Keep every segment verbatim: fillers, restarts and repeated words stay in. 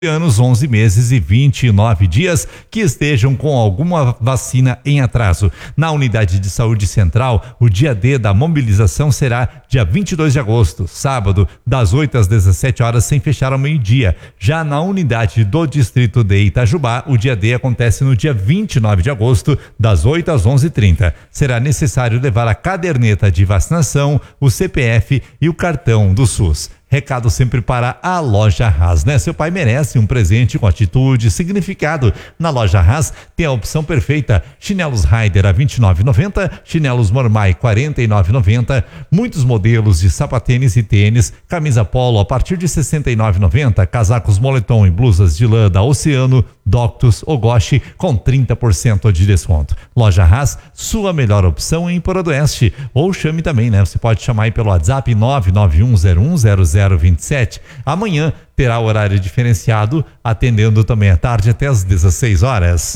anos, onze meses e vinte e nove dias que estejam com alguma vacina em atraso. Na unidade de saúde central, o dia D da mobilização será dia vinte e dois de agosto, sábado, das oito às dezessete horas, sem fechar ao meio-dia. Já na unidade do distrito de Itajubá, o dia D acontece no dia vinte e nove de agosto, das oito às onze e trinta. Será necessário levar a caderneta de vacinação, o C P F e o cartão do SUS. Recado sempre para a Loja Haas, né? Seu pai merece um presente com atitude, significado. Na Loja Haas tem a opção perfeita: chinelos Raider a vinte e nove reais e noventa centavos, chinelos Mormai quarenta e nove reais e noventa centavos, muitos modelos de sapatênis e tênis, camisa polo a partir de sessenta e nove reais e noventa centavos, casacos moletom e blusas de lã da Oceano, Doctus, Ogoshi com trinta por cento de desconto. Loja Haas, sua melhor opção em Porã do Oeste. Ou chame também, né? Você pode chamar aí pelo WhatsApp nove nove um zero um zero zero vinte e sete. Amanhã terá horário diferenciado, atendendo também à tarde até às dezesseis horas.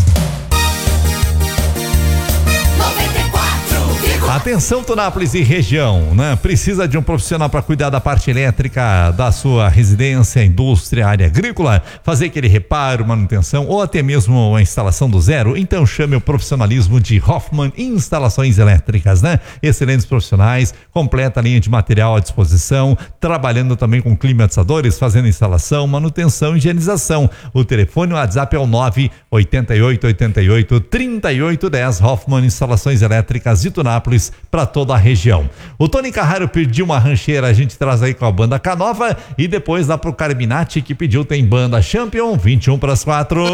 Atenção, Tunápolis e região, né? Precisa de um profissional para cuidar da parte elétrica da sua residência, indústria, área agrícola, fazer aquele reparo, manutenção ou até mesmo a instalação do zero? Então chame o profissionalismo de Hoffman Instalações Elétricas, né? Excelentes profissionais, completa a linha de material à disposição, trabalhando também com climatizadores, fazendo instalação, manutenção e higienização. O telefone, o WhatsApp é o nove oito oito oito oito, trinta e oito dez. Hoffman Instalações Elétricas de Tunápolis para toda a região. O Tony Carraro pediu uma rancheira, a gente traz aí com a banda Canova, e depois dá pro Carminati que pediu, tem banda Champion, vinte e um para as quatro.